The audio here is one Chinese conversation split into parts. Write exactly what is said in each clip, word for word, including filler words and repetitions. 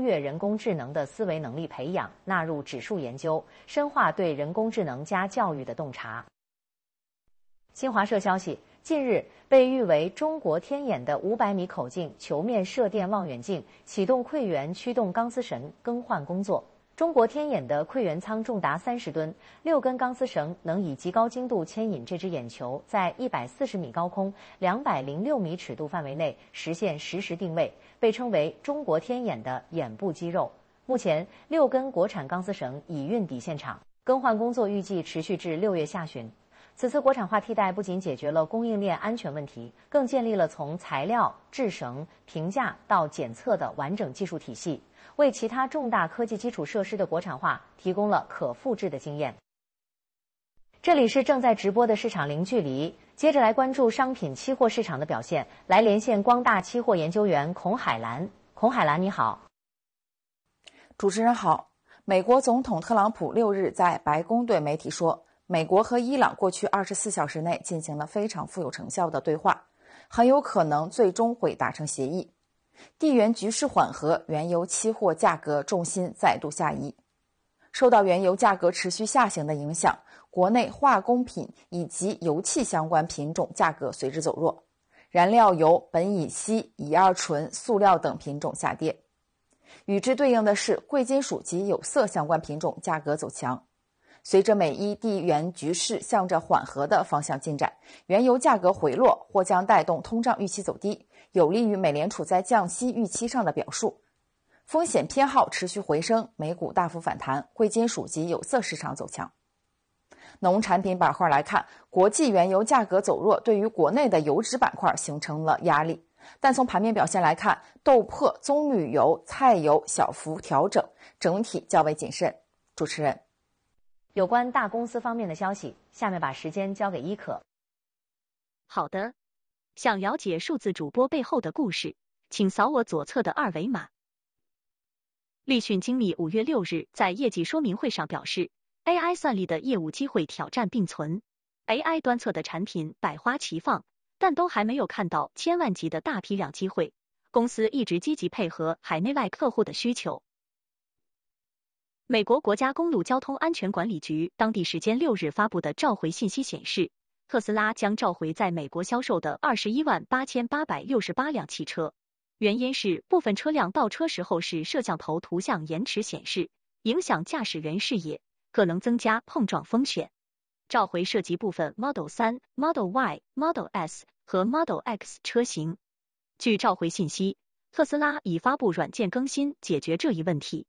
越人工智能的思维能力培养纳入指数研究，深化对人工智能加教育的洞察。新华社消息，近日，被誉为中国天眼的五百米口径球面射电望远镜启动馈源驱动钢丝绳更换工作。中国天眼的馈源舱重达三十吨，六根钢丝绳能以极高精度牵引这只眼球，在一百四十米高空、两百零六米尺度范围内实现实时定位，被称为中国天眼的眼部肌肉。目前，六根国产钢丝绳已运抵现场，更换工作预计持续至六月下旬。此次国产化替代不仅解决了供应链安全问题，更建立了从材料、制绳、评价到检测的完整技术体系，为其他重大科技基础设施的国产化提供了可复制的经验。这里是正在直播的市场零距离，接着来关注商品期货市场的表现。来连线光大期货研究员孔海兰。孔海兰，你好。 主持人好。美国总统特朗普六日在白宫对媒体说，美国和伊朗过去二十四小时内进行了非常富有成效的对话，很有可能最终会达成协议。地缘局势缓和，原油期货价格重心再度下移。受到原油价格持续下行的影响，国内化工品以及油气相关品种价格随之走弱，燃料油、苯乙烯、乙二醇、塑料等品种下跌。与之对应的是，贵金属及有色相关品种价格走强。随着美伊地缘局势向着缓和的方向进展，原油价格回落或将带动通胀预期走低，有利于美联储在降息预期上的表述。风险偏好持续回升，美股大幅反弹，贵金属及有色市场走强。农产品板块来看，国际原油价格走弱，对于国内的油脂板块形成了压力。但从盘面表现来看，豆粕、棕榈油、菜油小幅调整，整体较为谨慎。主持人。 有关大公司方面的消息，下面把时间交给伊可。 好的，想了解数字主播背后的故事，请扫我左侧的二维码。立讯精密五月六日在业绩说明会上表示 ，A I 算力的业务机会挑战并存 ，A I 端侧的产品百花齐放，但都还没有看到千万级的大批量机会。公司一直积极配合海内外客户的需求。美国国家公路交通安全管理局当地时间六日发布的召回信息显示，特斯拉将召回在美国销售的二十一万八千八百六十八辆汽车，原因是部分车辆倒车时候是摄像头图像延迟显示，影响驾驶员视野，可能增加碰撞风险。召回涉及部分 Model 三、Model Y、Model S 和 Model X 车型。据召回信息，特斯拉已发布软件更新解决这一问题。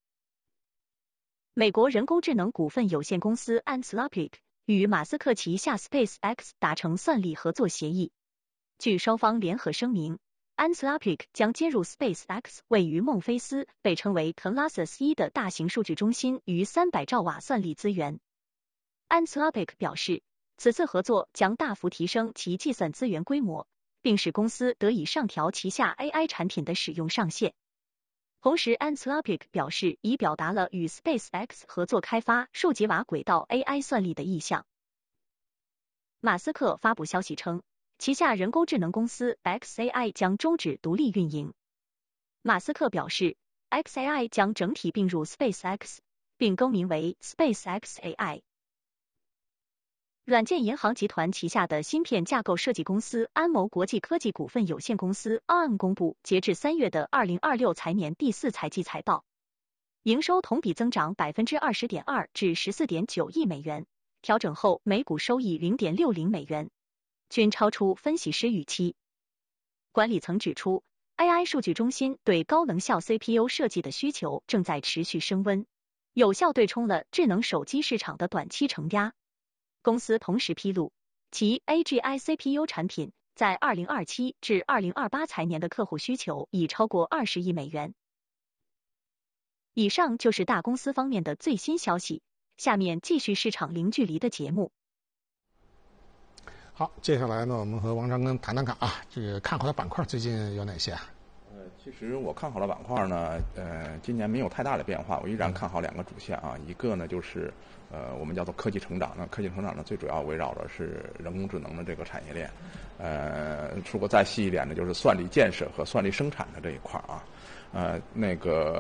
美国人工智能股份有限公司 Anthropic 与马斯克旗下 SpaceX 达成算力合作协议。据双方联合声明， Anthropic 将接入 SpaceX 位于孟菲斯被称为 Colossus 一的大型数据中心逾三百兆瓦算力资源。Anthropic 表示，此次合作将大幅提升其计算资源规模，并使公司得以上调旗下 A I 产品的使用上限。同时 Anthropic 表示已表达了与 SpaceX 合作开发数吉瓦轨道 A I 算力的意向。马斯克发布消息称，旗下人工智能公司 X A I 将终止独立运营。马斯克表示 X A I 将整体并入 SpaceX， 并更名为 SpaceX A I。软件银行集团旗下的芯片架构设计公司安谋国际科技股份有限公司 A R M 公布截至三月的二零二六财年第四财季财报，营收同比增长 百分之二十点二 至 十四点九亿美元，调整后每股收益 零点六零美元，均超出分析师预期。管理层指出， A I 数据中心对高能效 C P U 设计的需求正在持续升温，有效对冲了智能手机市场的短期承压。公司同时披露，其 A G I C P U 产品在二零二七至二零二八财年的客户需求已超过二十亿美元。以上就是大公司方面的最新消息，下面继续市场零距离的节目。 好，接下来呢，我们和王长庚谈谈看啊，这个看好的板块最近有哪些啊？ 呃，其实我看好的板块呢，呃，今年没有太大的变化，我依然看好两个主线啊，一个呢就是呃我们叫做科技成长，那科技成长呢最主要围绕的是人工智能的这个产业链，呃，如果再细一点呢，就是算力建设和算力生产的这一块啊，呃，那个。